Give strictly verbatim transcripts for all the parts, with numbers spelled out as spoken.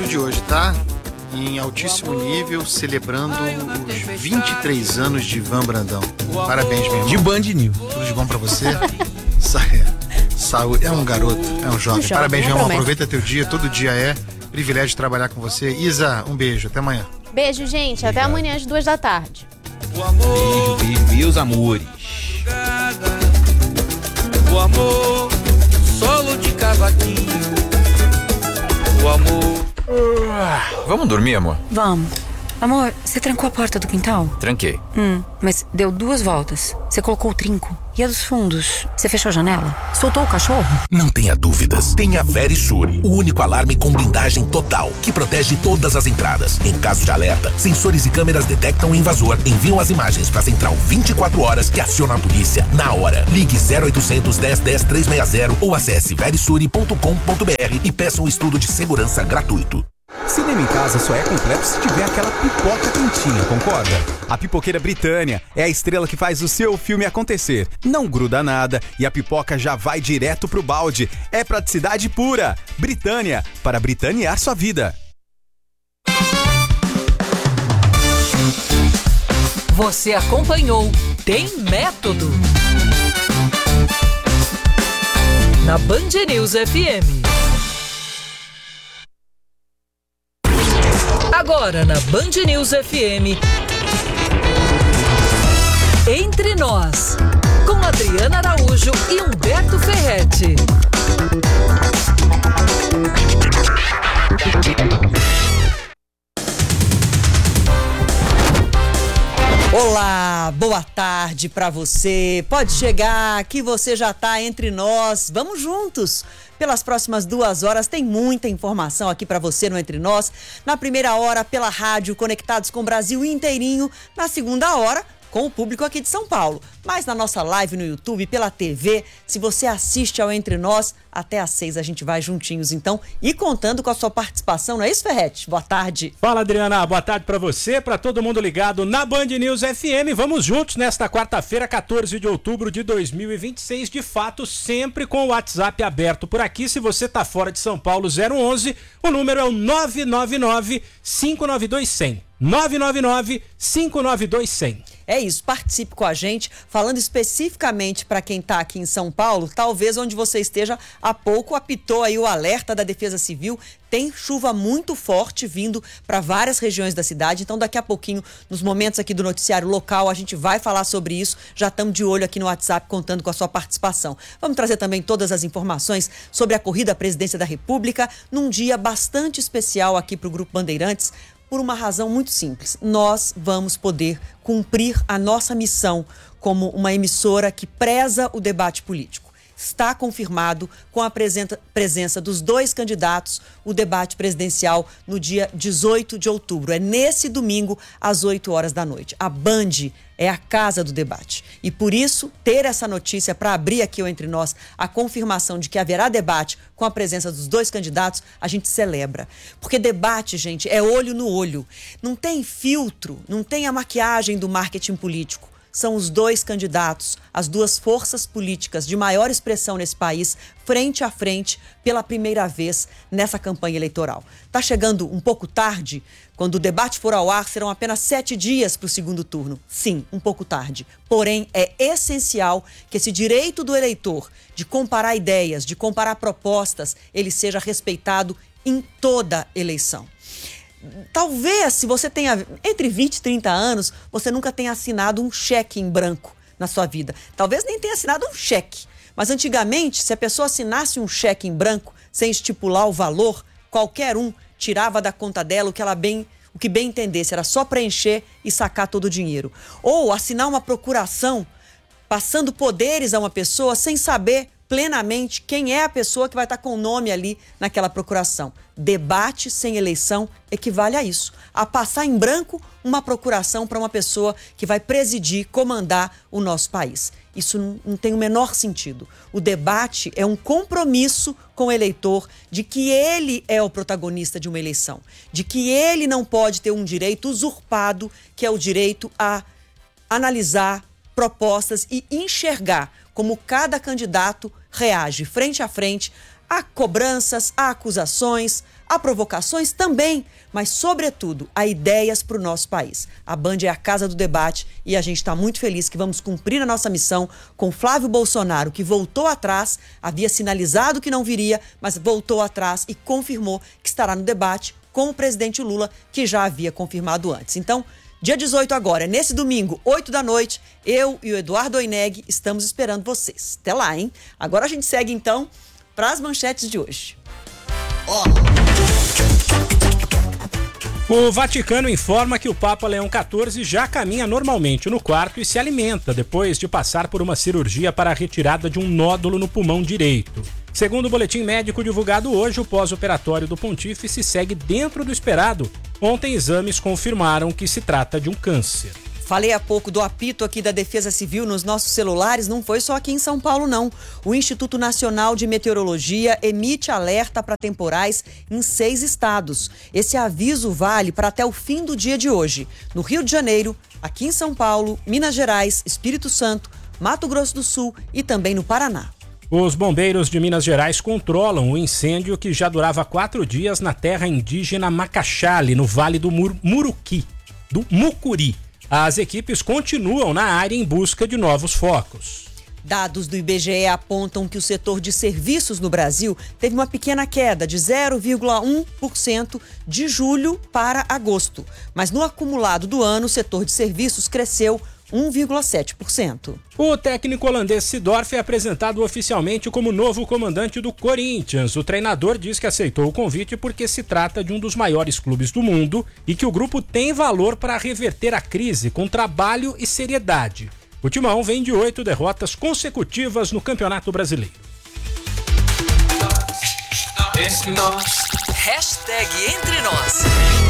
Túlio de hoje, tá? Em altíssimo nível, celebrando os vinte e três anos de Ivan Brandão. Parabéns, meu irmão. De Band News. Tudo de bom pra você. Saúde. É um garoto, é um jovem. Parabéns, meu irmão. Aproveita teu dia, todo dia é privilégio de trabalhar com você. Isa, um beijo. Até amanhã. Beijo, gente. Obrigado. Até amanhã às duas da tarde. Beijo, beijo, meus amores. O amor, solo de cavaquinho. O amor. Uh, vamos dormir, amor? Vamos. Amor, você trancou a porta do quintal? Tranquei. Hum, mas deu duas voltas. Você colocou o trinco. E a dos fundos? Você fechou a janela? Soltou o cachorro? Não tenha dúvidas. Tenha Verisure, o único alarme com blindagem total, que protege todas as entradas. Em caso de alerta, sensores e câmeras detectam o invasor, enviam as imagens para a central vinte e quatro horas que aciona a polícia na hora. Ligue zero oitocentos, dez, dez, trezentos e sessenta ou acesse verisure ponto com ponto br e peça um estudo de segurança gratuito. Cinema em casa só é completo se tiver aquela pipoca quentinha, concorda? A Pipoqueira Britânia é a estrela que faz o seu filme acontecer. Não gruda nada e a pipoca já vai direto pro balde. É praticidade pura. Britânia, para britanear sua vida. Você acompanhou Tem Método na Band News F M. Agora na Band News F M, Entre Nós, com Adriana Araújo e Humberto Ferretti. Olá, boa tarde pra você. Pode chegar que você já tá entre nós. Vamos juntos. Pelas próximas duas horas tem muita informação aqui pra você no Entre Nós. Na primeira hora, pela rádio, conectados com o Brasil inteirinho. Na segunda hora, com o público aqui de São Paulo. Mas na nossa live no YouTube, pela T V, se você assiste ao Entre Nós, até às seis a gente vai juntinhos, então, e contando com a sua participação, não é isso, Ferretti? Boa tarde. Fala, Adriana, boa tarde pra você, pra todo mundo ligado na Band News F M. Vamos juntos nesta quarta-feira, quatorze de outubro de dois mil e vinte e seis, de fato, sempre com o WhatsApp aberto por aqui. Se você tá fora de São Paulo, zero onze, o número é o nove nove nove, cinco nove dois, zero zero. nove nove nove, cinco nove dois, zero zero. É isso, participe com a gente, falando especificamente para quem está aqui em São Paulo, talvez onde você esteja, há pouco apitou aí o alerta da Defesa Civil, tem chuva muito forte vindo para várias regiões da cidade, então daqui a pouquinho, nos momentos aqui do noticiário local, a gente vai falar sobre isso, já estamos de olho aqui no WhatsApp contando com a sua participação. Vamos trazer também todas as informações sobre a corrida à presidência da República, num dia bastante especial aqui para o Grupo Bandeirantes, por uma razão muito simples. Nós vamos poder cumprir a nossa missão como uma emissora que preza o debate político. Está confirmado, com a presença dos dois candidatos, o debate presidencial no dia dezoito de outubro. É nesse domingo, às oito horas da noite. A Band é a casa do debate. E por isso, ter essa notícia para abrir aqui Entre Nós a confirmação de que haverá debate com a presença dos dois candidatos, a gente celebra. Porque debate, gente, é olho no olho. Não tem filtro, não tem a maquiagem do marketing político. São os dois candidatos, as duas forças políticas de maior expressão nesse país, frente a frente, pela primeira vez nessa campanha eleitoral. Está chegando um pouco tarde? Quando o debate for ao ar, serão apenas sete dias para o segundo turno. Sim, um pouco tarde. Porém, é essencial que esse direito do eleitor de comparar ideias, de comparar propostas, ele seja respeitado em toda eleição. Talvez, se você tenha entre vinte e trinta anos, você nunca tenha assinado um cheque em branco na sua vida. Talvez nem tenha assinado um cheque. Mas antigamente, se a pessoa assinasse um cheque em branco, sem estipular o valor, qualquer um tirava da conta dela o que ela bem, o que bem entendesse. Era só preencher e sacar todo o dinheiro. Ou assinar uma procuração, passando poderes a uma pessoa sem saber plenamente quem é a pessoa que vai estar com o nome ali naquela procuração. Debate sem eleição equivale a isso, a passar em branco uma procuração para uma pessoa que vai presidir, comandar o nosso país. Isso não, não tem o menor sentido. O debate é um compromisso com o eleitor de que ele é o protagonista de uma eleição, de que ele não pode ter um direito usurpado, que é o direito a analisar propostas e enxergar como cada candidato reage frente a frente a cobranças, a acusações, Há provocações também, mas, sobretudo, há ideias para o nosso país. A Band é a casa do debate e a gente está muito feliz que vamos cumprir a nossa missão com Flávio Bolsonaro, que voltou atrás, havia sinalizado que não viria, mas voltou atrás e confirmou que estará no debate com o presidente Lula, que já havia confirmado antes. Então, dia dezoito agora, nesse domingo, oito da noite, eu e o Eduardo Oineg estamos esperando vocês. Até lá, hein? Agora a gente segue, então, para as manchetes de hoje. O Vaticano informa que o Papa Leão quatorze já caminha normalmente no quarto e se alimenta depois de passar por uma cirurgia para a retirada de um nódulo no pulmão direito. Segundo o boletim médico divulgado hoje, o pós-operatório do pontífice segue dentro do esperado. Ontem, exames confirmaram que se trata de um câncer. Falei há pouco do apito aqui da Defesa Civil nos nossos celulares, não foi só aqui em São Paulo, não. O Instituto Nacional de Meteorologia emite alerta para temporais em seis estados. Esse aviso vale para até o fim do dia de hoje. No Rio de Janeiro, aqui em São Paulo, Minas Gerais, Espírito Santo, Mato Grosso do Sul e também no Paraná. Os bombeiros de Minas Gerais controlam o incêndio que já durava quatro dias na terra indígena Macaxale, no Vale do Mur- Muruqui, do Mucuri. As equipes continuam na área em busca de novos focos. Dados do I B G E apontam que o setor de serviços no Brasil teve uma pequena queda de zero vírgula um por cento de julho para agosto. Mas no acumulado do ano, o setor de serviços cresceu um vírgula sete por cento. O técnico holandês Seedorf é apresentado oficialmente como novo comandante do Corinthians. O treinador diz que aceitou o convite porque se trata de um dos maiores clubes do mundo e que o grupo tem valor para reverter a crise com trabalho e seriedade. O Timão vem de oito derrotas consecutivas no Campeonato Brasileiro. Entre nós. Hashtag Entre Nós.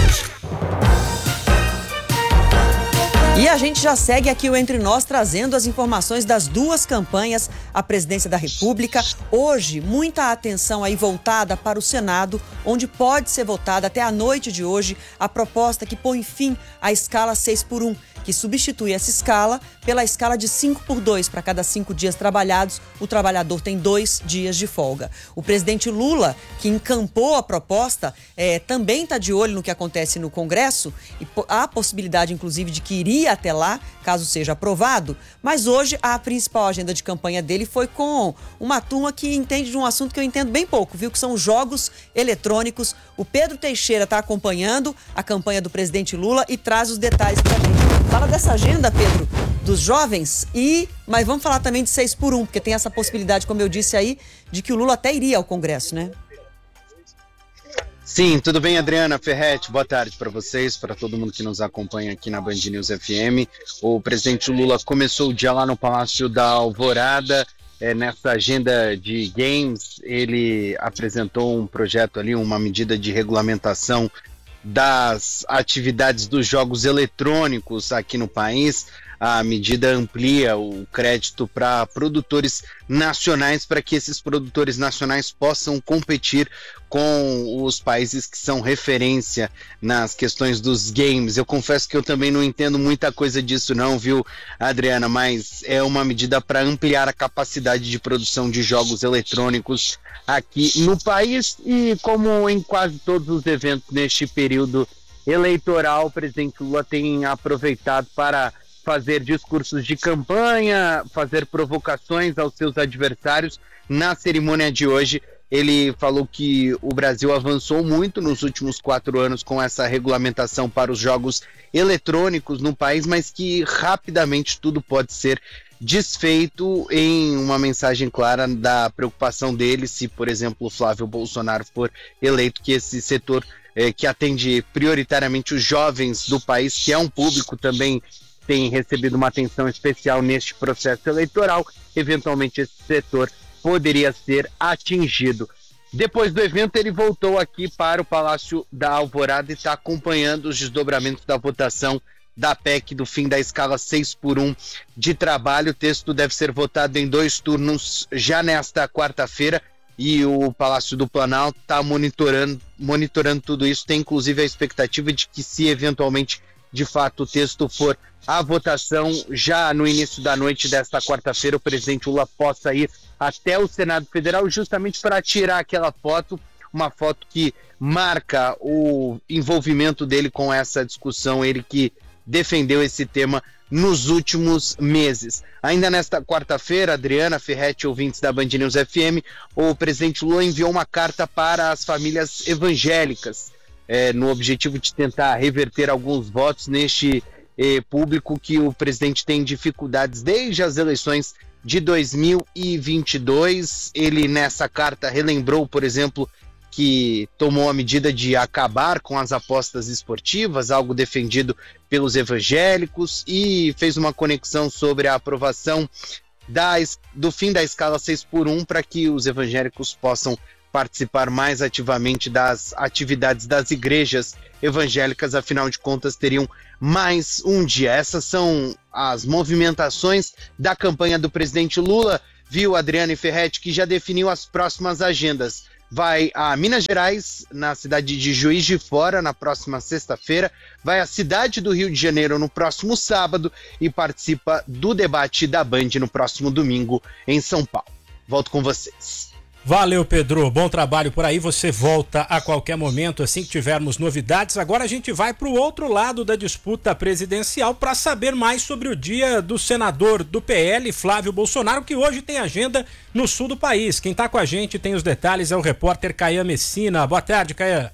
E a gente já segue aqui o Entre Nós trazendo as informações das duas campanhas à presidência da República. Hoje, muita atenção aí voltada para o Senado, onde pode ser votada até a noite de hoje a proposta que põe fim à escala seis por um, que substitui essa escala pela escala de cinco por dois. Para cada cinco dias trabalhados, o trabalhador tem dois dias de folga. O presidente Lula, que encampou a proposta, é, também está de olho no que acontece no Congresso, e há a possibilidade, inclusive, de que iria até lá, caso seja aprovado, mas hoje a principal agenda de campanha dele foi com uma turma que entende de um assunto que eu entendo bem pouco, viu? Que são os jogos eletrônicos. O Pedro Teixeira está acompanhando a campanha do presidente Lula e traz os detalhes para a gente. Fala dessa agenda, Pedro, dos jovens, e mas vamos falar também de seis por um, porque tem essa possibilidade, como eu disse aí, de que o Lula até iria ao Congresso, né? Sim, tudo bem, Adriana Ferretti? Boa tarde para vocês, para todo mundo que nos acompanha aqui na Band News F M. O presidente Lula começou o dia lá no Palácio da Alvorada. É, nessa agenda de games, ele apresentou um projeto ali, uma medida de regulamentação das atividades dos jogos eletrônicos aqui no país. A medida amplia o crédito para produtores nacionais, para que esses produtores nacionais possam competir com os países que são referência nas questões dos games. Eu confesso que eu também não entendo muita coisa disso não, viu, Adriana? Mas é uma medida para ampliar a capacidade de produção de jogos eletrônicos aqui no país. E como em quase todos os eventos neste período eleitoral, o presidente Lula tem aproveitado para fazer discursos de campanha, fazer provocações aos seus adversários. Na cerimônia de hoje, ele falou que o Brasil avançou muito nos últimos quatro anos com essa regulamentação para os jogos eletrônicos no país, mas que rapidamente tudo pode ser desfeito, em uma mensagem clara da preocupação dele, se, por exemplo, o Flávio Bolsonaro for eleito, que esse setor eh, que atende prioritariamente os jovens do país, que é um público também tem recebido uma atenção especial neste processo eleitoral, eventualmente esse setor poderia ser atingido. Depois do evento, ele voltou aqui para o Palácio da Alvorada e está acompanhando os desdobramentos da votação da P E C do fim da escala seis por um de trabalho. O texto deve ser votado em dois turnos já nesta quarta-feira e o Palácio do Planalto está monitorando, monitorando tudo isso. Tem inclusive a expectativa de que, se eventualmente de fato o texto for a votação, já no início da noite desta quarta-feira, o presidente Lula possa ir até o Senado Federal justamente para tirar aquela foto uma foto que marca o envolvimento dele com essa discussão, ele que defendeu esse tema nos últimos meses. Ainda nesta quarta-feira, Adriana, Ferretti, ouvintes da Band News F M, o presidente Lula enviou uma carta para as famílias evangélicas, é, no objetivo de tentar reverter alguns votos neste eh, público que o presidente tem dificuldades desde as eleições de dois mil e vinte e dois. Ele, nessa carta, relembrou, por exemplo, que tomou a medida de acabar com as apostas esportivas, algo defendido pelos evangélicos, e fez uma conexão sobre a aprovação da, do fim da escala seis por um para que os evangélicos possam participar mais ativamente das atividades das igrejas evangélicas, afinal de contas teriam mais um dia. Essas são as movimentações da campanha do presidente Lula, viu, Adriana e Ferretti, que já definiu as próximas agendas. Vai a Minas Gerais, na cidade de Juiz de Fora, na próxima sexta-feira, vai à cidade do Rio de Janeiro no próximo sábado e participa do debate da Band no próximo domingo em São Paulo. Volto com vocês. Valeu, Pedro. Bom trabalho por aí. Você volta a qualquer momento, assim que tivermos novidades. Agora a gente vai para o outro lado da disputa presidencial para saber mais sobre o dia do senador do P L, Flávio Bolsonaro, que hoje tem agenda no sul do país. Quem está com a gente tem os detalhes é o repórter Caian Messina. Boa tarde, Caian.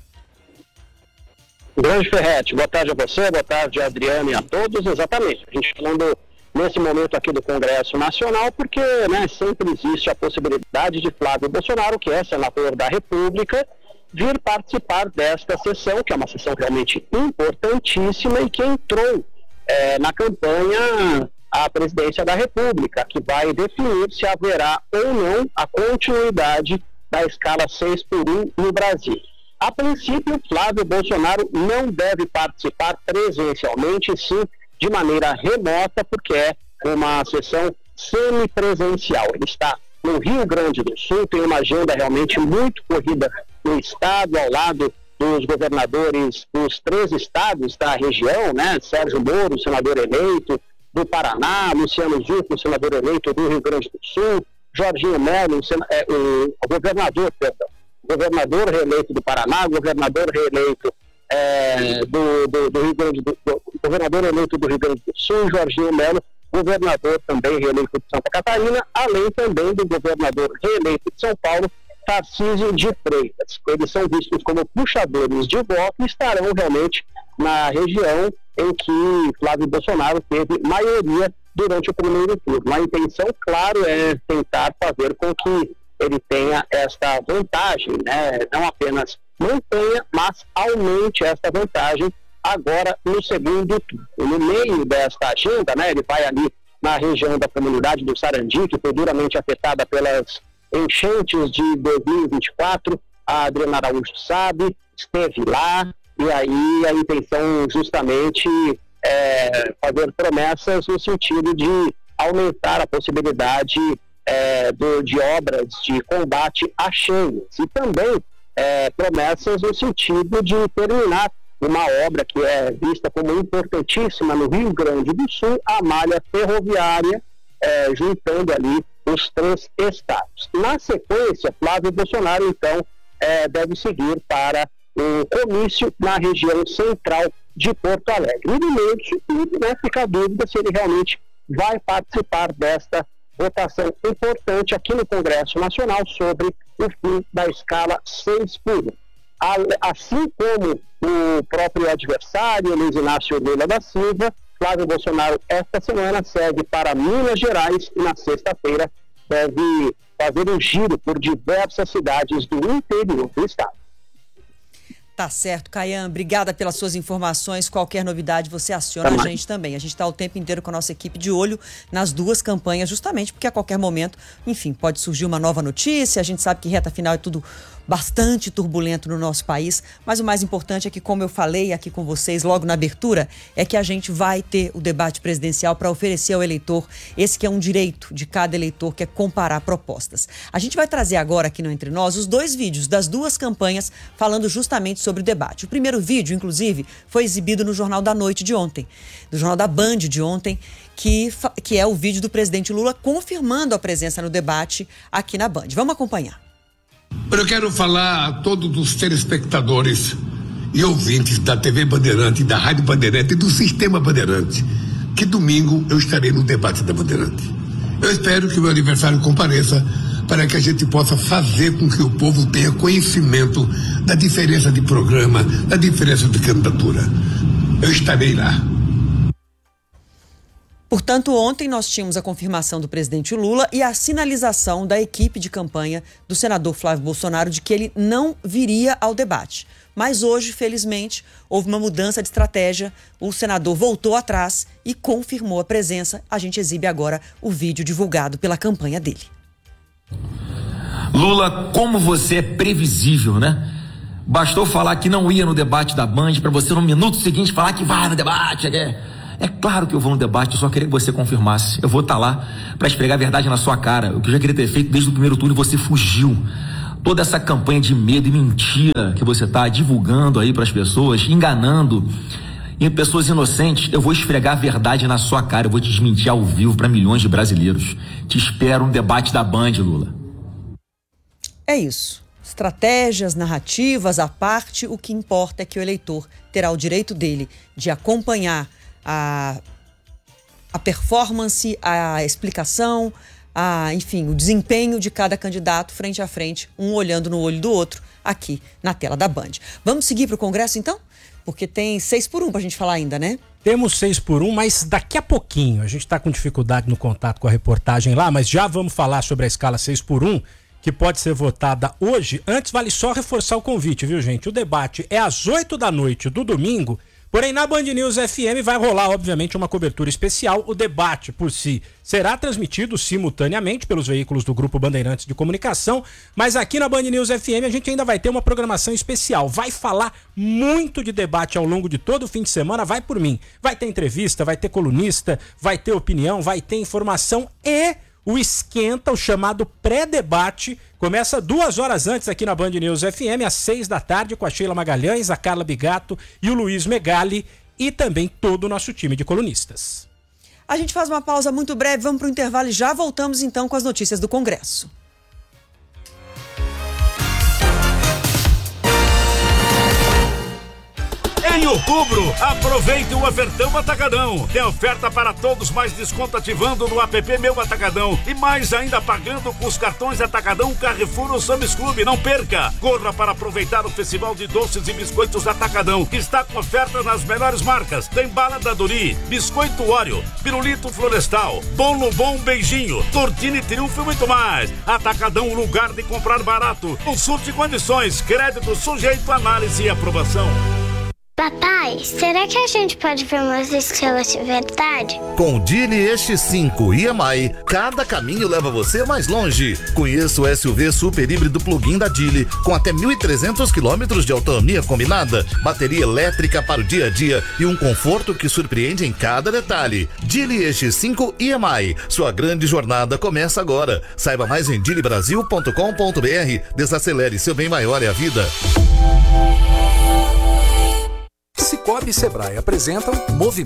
Grande Ferretti, boa tarde a você, boa tarde a Adriana e a todos. Exatamente, a gente falando nesse momento aqui do Congresso Nacional, porque né, sempre existe a possibilidade de Flávio Bolsonaro, que é senador da República, vir participar desta sessão, que é uma sessão realmente importantíssima e que entrou é, na campanha à presidência da República, que vai definir se haverá ou não a continuidade da escala seis por um no Brasil. A princípio, Flávio Bolsonaro não deve participar presencialmente, sim, de maneira remota, porque é uma sessão semipresencial. Ele está no Rio Grande do Sul, tem uma agenda realmente muito corrida no estado, ao lado dos governadores dos três estados da região, né? Sérgio Moro, senador eleito do Paraná, Luciano Zucco, senador eleito do Rio Grande do Sul, Jorginho Melo, é, o governador, perdão, governador reeleito do Paraná, governador reeleito É, do, do, do Rio Grande do, do governador eleito do Rio Grande do Sul, Jorginho Melo, governador também reeleito de Santa Catarina, além também do governador reeleito de São Paulo, Tarcísio de Freitas. Eles são vistos como puxadores de voto e estarão realmente na região em que Flávio Bolsonaro teve maioria durante o primeiro turno. A intenção, claro, é tentar fazer com que ele tenha esta vantagem, né? Não apenas mantenha, mas aumente essa vantagem agora no segundo turno. No meio desta agenda, né, ele vai ali na região da comunidade do Sarandi, que foi duramente afetada pelas enchentes de dois mil e vinte e quatro, a Adriana Araújo sabe, esteve lá, e aí a intenção justamente é fazer promessas no sentido de aumentar a possibilidade é, do, de obras de combate a cheias, e também É, promessas no sentido de terminar uma obra que é vista como importantíssima no Rio Grande do Sul, a malha ferroviária, é, juntando ali os três estados. Na sequência, Flávio Bolsonaro, então, é, deve seguir para um comício na região central de Porto Alegre. E no meio disso tudo, né, fica a dúvida se ele realmente vai participar desta votação importante aqui no Congresso Nacional sobre o fim da escala seis por um. Assim como o próprio adversário, Luiz Inácio Lula da Silva, Flávio Bolsonaro esta semana segue para Minas Gerais e na sexta-feira deve fazer um giro por diversas cidades do interior do estado. Tá certo, Caian, obrigada pelas suas informações. Qualquer novidade você aciona a gente também. A gente está o tempo inteiro com a nossa equipe de olho nas duas campanhas, justamente porque a qualquer momento, enfim, pode surgir uma nova notícia. A gente sabe que reta final é tudo bastante turbulento no nosso país, mas o mais importante é que, como eu falei aqui com vocês logo na abertura, é que a gente vai ter o debate presidencial para oferecer ao eleitor, esse que é um direito de cada eleitor, que é comparar propostas. A gente vai trazer agora aqui no Entre Nós os dois vídeos das duas campanhas falando justamente sobre o debate. O primeiro vídeo, inclusive, foi exibido no Jornal da Noite de ontem, do Jornal da Band de ontem, que, que é o vídeo do presidente Lula confirmando a presença no debate aqui na Band. Vamos acompanhar. Eu quero falar a todos os telespectadores e ouvintes da T V Bandeirante, da Rádio Bandeirante e do Sistema Bandeirante, que domingo eu estarei no debate da Bandeirante. Eu espero que o meu aniversário compareça para que a gente possa fazer com que o povo tenha conhecimento da diferença de programa, da diferença de candidatura. Eu estarei lá. Portanto, ontem nós tínhamos a confirmação do presidente Lula e a sinalização da equipe de campanha do senador Flávio Bolsonaro de que ele não viria ao debate. Mas hoje, felizmente, houve uma mudança de estratégia. O senador voltou atrás e confirmou a presença. A gente exibe agora o vídeo divulgado pela campanha dele. Lula, como você é previsível, né? Bastou falar que não ia no debate da Band para você no minuto seguinte falar que vai no debate. É... É claro que eu vou no debate, eu só queria que você confirmasse. Eu vou estar lá para esfregar a verdade na sua cara. O que eu já queria ter feito desde o primeiro turno e você fugiu. Toda essa campanha de medo e mentira que você está divulgando aí para as pessoas, enganando e pessoas inocentes, eu vou esfregar a verdade na sua cara. Eu vou te desmentir ao vivo para milhões de brasileiros. Te espero no debate da Band, Lula. É isso. Estratégias, narrativas à parte, o que importa é que o eleitor terá o direito dele de acompanhar A, a performance, a explicação, a, enfim, o desempenho de cada candidato frente a frente, um olhando no olho do outro, aqui na tela da Band. Vamos seguir para o Congresso, então? Porque tem seis por um para a gente falar ainda, né? Temos seis por um, mas daqui a pouquinho. A gente está com dificuldade no contato com a reportagem lá, mas já vamos falar sobre a escala seis por um, que pode ser votada hoje. Antes, vale só reforçar o convite, viu, gente? O debate é às oito da noite do domingo. Porém, na Band News F M vai rolar, obviamente, uma cobertura especial. O debate, por si, será transmitido simultaneamente pelos veículos do Grupo Bandeirantes de Comunicação, mas aqui na Band News F M a gente ainda vai ter uma programação especial. Vai falar muito de debate ao longo de todo o fim de semana, vai por mim. Vai ter entrevista, vai ter colunista, vai ter opinião, vai ter informação e... o esquenta, o chamado pré-debate, começa duas horas antes aqui na Band News F M, às seis da tarde, com a Sheila Magalhães, a Carla Bigato e o Luiz Megali, e também todo o nosso time de colunistas. A gente faz uma pausa muito breve, vamos para o intervalo e já voltamos então com as notícias do Congresso. Em outubro, aproveite o ofertão Atacadão. Tem oferta para todos, mais desconto ativando no app Meu Atacadão. E mais ainda pagando com os cartões Atacadão, Carrefour ou Sam's Club. Não perca! Corra para aproveitar o Festival de Doces e Biscoitos Atacadão, que está com ofertas nas melhores marcas. Tem bala da Dori, biscoito Oreo, pirulito Florestal, bom no bom beijinho, tortini Triunfo e muito mais. Atacadão, lugar de comprar barato. Consulte condições, crédito sujeito a análise e aprovação. Papai, será que a gente pode ver umas estrelas de verdade? Com o Geely E X cinco e M I, cada caminho leva você mais longe. Conheça o S U V super híbrido plug-in da Geely, com até mil e trezentos quilômetros de autonomia combinada, bateria elétrica para o dia a dia e um conforto que surpreende em cada detalhe. Geely E X cinco e M I, sua grande jornada começa agora. Saiba mais em geely brasil ponto com ponto b r. Desacelere, seu bem maior é a vida. Cicobi e Sebrae apresentam Movimento